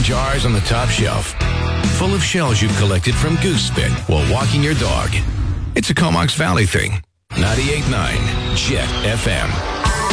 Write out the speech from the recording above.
jars on the top shelf, full of shells you've collected from goose spit while walking your dog. It's a Comox Valley thing. 98.9 Jet FM.